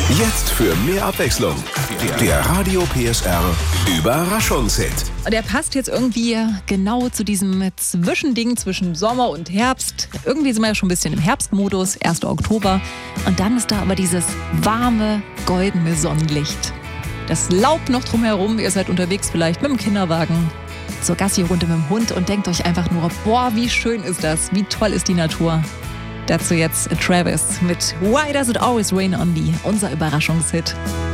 Jetzt für mehr Abwechslung. Der Radio PSR Überraschungshit. Der passt jetzt irgendwie genau zu diesem Zwischending zwischen Sommer und Herbst. Irgendwie sind wir ja schon ein bisschen im Herbstmodus, 1. Oktober. Und dann ist da aber dieses warme, goldene Sonnenlicht. Das Laub noch drumherum, ihr seid unterwegs vielleicht mit dem Kinderwagen zur Gassi-Runde mit dem Hund und denkt euch einfach nur, boah, wie schön ist das, wie toll ist die Natur. Dazu jetzt Travis mit Why Does It Always Rain on Me, unser Überraschungshit.